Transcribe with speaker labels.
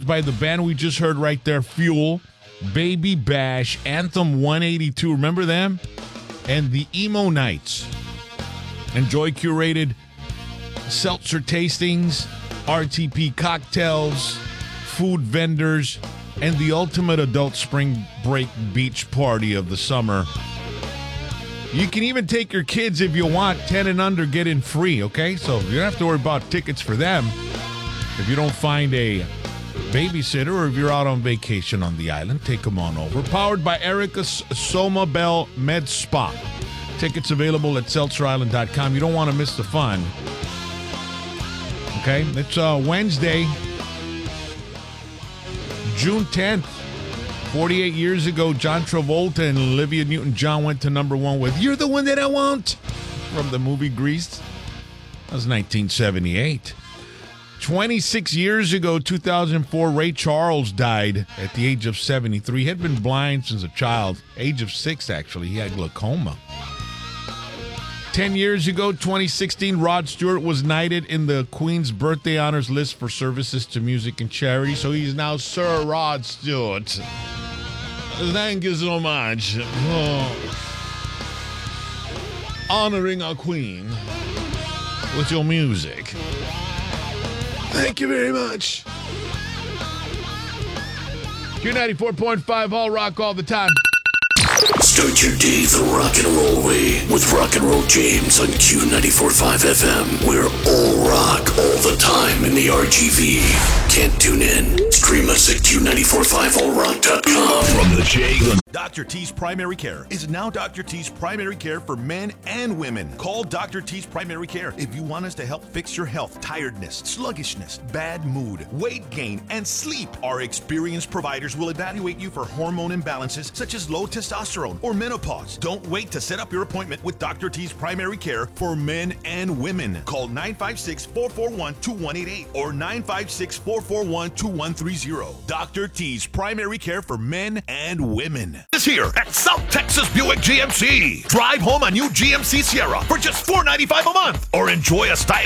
Speaker 1: by the band we just heard right there, Fuel, Baby Bash, Anthem 182. Remember them? And the Emo Nights. Enjoy curated seltzer tastings, RTP cocktails, food vendors, and the ultimate adult spring break beach party of the summer. You can even take your kids if you want. 10 and under, get in free, okay? So you don't have to worry about tickets for them if you don't find a babysitter or if you're out on vacation on the island. Take them on over. Powered by Erica's Soma Bell Med Spa. Tickets available at seltzerisland.com. You don't want to miss the fun. Okay? It's Wednesday, June 10th. 48 years ago, John Travolta and Olivia Newton-John went to number one with "You're the One That I Want" from the movie Grease. That was 1978. 26 years ago, 2004, Ray Charles died at the age of 73. He had been blind since a child. Age of 6, actually. He had glaucoma. 10 years ago, 2016, Rod Stewart was knighted in the Queen's Birthday Honors list for services to music and charity. So he's now Sir Rod Stewart. Thank you so much for honoring our Queen with your music. Thank you very much. Q94.5 All Rock all the time.
Speaker 2: Start your day the rock and roll way with Rock and Roll James on Q94.5 FM. We're all rock all the time in the RGV. Can't tune in? Stream us at Q945allrock.com.
Speaker 3: From the J. Dr. T's Primary Care is now Dr. T's Primary Care for men and women. Call Dr. T's Primary Care if you want us to help fix your health, tiredness, sluggishness, bad mood, weight gain, and sleep. Our experienced providers will evaluate you for hormone imbalances such as low testosterone or menopause. Don't wait to set up your appointment with Dr. T's Primary Care for men and women. Call 956-441-2188 or 956-441-2130. Dr. T's Primary Care for men and women.
Speaker 4: Is here at South Texas Buick GMC. Drive home a new GMC Sierra for just $495 a month, or enjoy a stylish